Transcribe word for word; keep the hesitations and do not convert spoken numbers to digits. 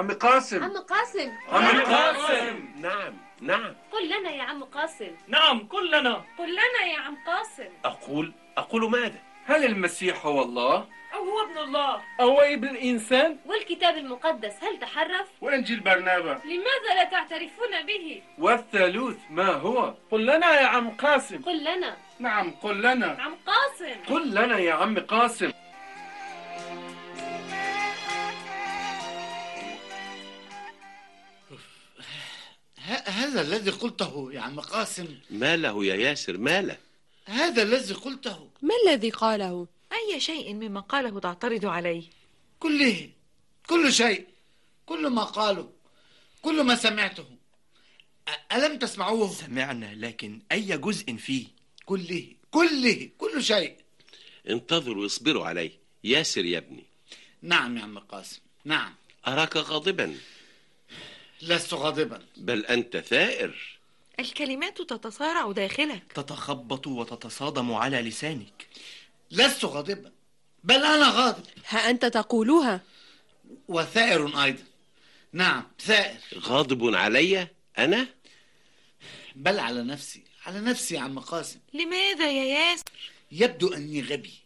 عم قاسم. عم قاسم. عم قاسم. نعم نعم. قل لنا يا عم قاسم. نعم قل لنا. قل لنا يا عم قاسم. أقول أقول ماذا؟ هل المسيح هو الله؟ أو هو ابن الله؟ أو ابن الإنسان؟ والكتاب المقدس هل تحرف؟ وإنجيل برنابا لماذا لا تعترفون به؟ والثالوث ما هو؟ قل لنا يا عم قاسم. قل لنا. نعم قل لنا. عم قاسم. قل لنا يا عم قاسم. هذا الذي قلته يا عم قاسم. ما له يا ياسر؟ ما له؟ هذا الذي قلته. ما الذي قاله؟ أي شيء مما قاله تعترض عليه؟ كله، كل شيء، كل ما قاله، كل ما سمعته. ألم تسمعوه؟ سمعنا، لكن أي جزء فيه؟ كله كله كل شيء. انتظروا واصبروا عليه. ياسر يا ابني. نعم يا عم قاسم، نعم. أراك غاضبا. لست غاضبا، بل أنت ثائر. الكلمات تتصارع داخلك، تتخبط وتتصادم على لسانك. لست غاضبا، بل أنا غاضب. ها أنت تقولها. وثائر أيضا. نعم ثائر. غاضب علي أنا؟ بل على نفسي، على نفسي يا عم قاسم. لماذا يا ياسر؟ يبدو أني غبي،